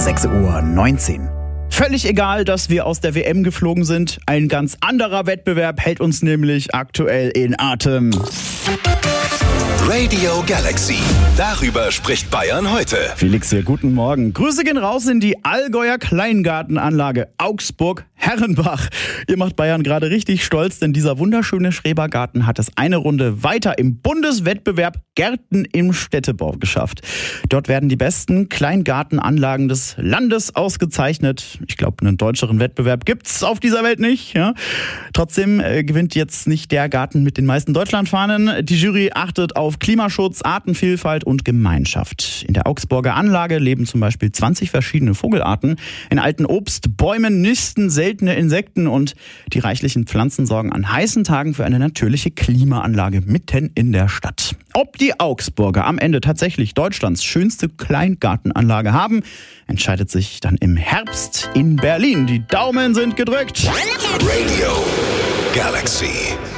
6:19 Uhr. Völlig egal, dass wir aus der WM geflogen sind. Ein ganz anderer Wettbewerb hält uns nämlich aktuell in Atem. Radio Galaxy. Darüber spricht Bayern heute. Felix hier, guten Morgen. Grüße gehen raus in die Allgäuer Kleingartenanlage Augsburg-Herrenbach. Ihr macht Bayern gerade richtig stolz, denn dieser wunderschöne Schrebergarten hat es eine Runde weiter im Bundeswettbewerb Gärten im Städtebau geschafft. Dort werden die besten Kleingartenanlagen des Landes ausgezeichnet. Ich glaube, einen deutscheren Wettbewerb gibt's auf dieser Welt nicht. Ja? Trotzdem gewinnt jetzt nicht der Garten mit den meisten Deutschlandfahnen. Die Jury achtet auf Klimaschutz, Artenvielfalt und Gemeinschaft. In der Augsburger Anlage leben zum Beispiel 20 verschiedene Vogelarten. In alten Obstbäumen nisten seltene Insekten und die reichlichen Pflanzen sorgen an heißen Tagen für eine natürliche Klimaanlage mitten in der Stadt. Ob die Augsburger am Ende tatsächlich Deutschlands schönste Kleingartenanlage haben, entscheidet sich dann im Herbst in Berlin. Die Daumen sind gedrückt. Radio Galaxy.